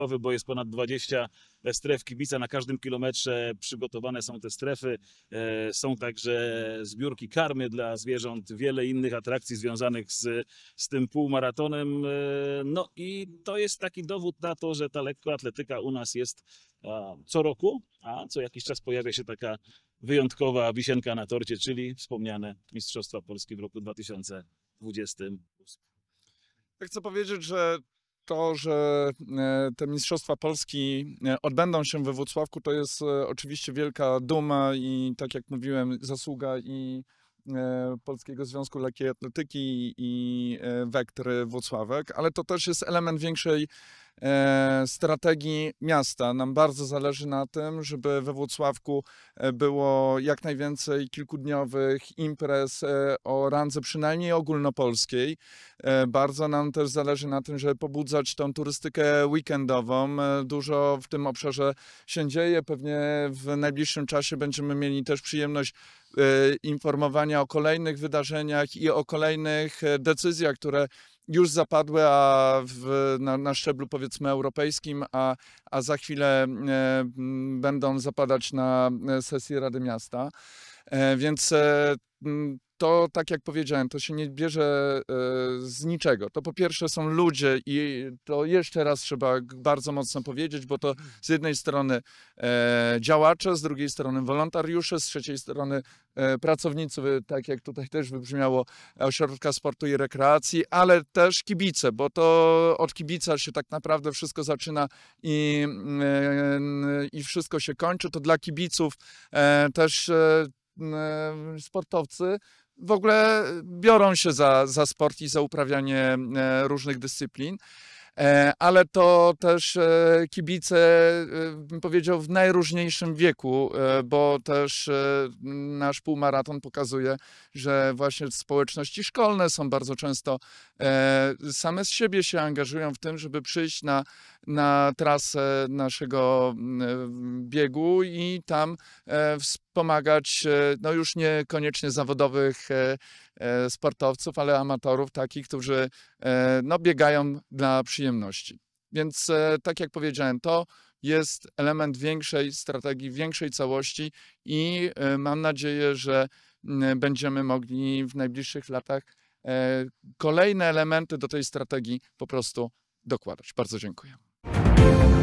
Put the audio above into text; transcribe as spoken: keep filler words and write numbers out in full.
bo jest ponad dwadzieścia stref kibica. Na każdym kilometrze przygotowane są te strefy. Są także zbiórki karmy dla zwierząt, wiele innych atrakcji związanych z, z tym półmaratonem. No i to jest taki dowód na to, że ta lekkoatletyka u nas jest co roku, a co jakiś czas pojawia się taka wyjątkowa wisienka na torcie, czyli wspomniane Mistrzostwa Polski w roku dwa tysiące dwudziestym ósmym. Ja chcę powiedzieć, że to, że te Mistrzostwa Polski odbędą się we Włocławku, to jest oczywiście wielka duma i, tak jak mówiłem, zasługa i Polskiego Związku Lekkiej Atletyki i Wektry Włocławek, ale to też jest element większej strategii miasta. Nam bardzo zależy na tym, żeby we Włocławku było jak najwięcej kilkudniowych imprez o randze przynajmniej ogólnopolskiej. Bardzo nam też zależy na tym, żeby pobudzać tą turystykę weekendową. Dużo w tym obszarze się dzieje. Pewnie w najbliższym czasie będziemy mieli też przyjemność informowania o kolejnych wydarzeniach i o kolejnych decyzjach, które już zapadły a w, na, na szczeblu powiedzmy europejskim, a, a za chwilę e, będą zapadać na sesji Rady Miasta. E, więc e, to, tak jak powiedziałem, to się nie bierze e, z niczego. To po pierwsze są ludzie i to jeszcze raz trzeba bardzo mocno powiedzieć, bo to z jednej strony e, działacze, z drugiej strony wolontariusze, z trzeciej strony e, pracownicy, tak jak tutaj też wybrzmiało, Ośrodka Sportu i Rekreacji, ale też kibice, bo to od kibica się tak naprawdę wszystko zaczyna i, e, i wszystko się kończy. To dla kibiców e, też e, sportowcy w ogóle biorą się za, za sport i za uprawianie różnych dyscyplin, ale to też kibice, bym powiedział, w najróżniejszym wieku, bo też nasz półmaraton pokazuje, że właśnie społeczności szkolne są bardzo często, same z siebie się angażują w tym, żeby przyjść na, na trasę naszego biegu i tam wspomagać, no już niekoniecznie zawodowych sportowców, ale amatorów, takich, którzy no, biegają dla przyjemności. Więc tak jak powiedziałem, to jest element większej strategii, większej całości i mam nadzieję, że będziemy mogli w najbliższych latach kolejne elementy do tej strategii po prostu dokładać. Bardzo dziękuję.